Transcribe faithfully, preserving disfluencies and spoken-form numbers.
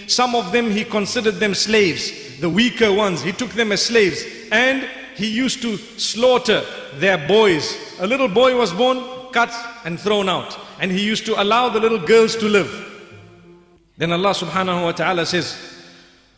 Some of them he considered them slaves, the weaker ones. He took them as slaves. And he used to slaughter their boys. A little boy was born, cut and thrown out. And he used to allow the little girls to live. Then Allah subhanahu wa ta'ala says,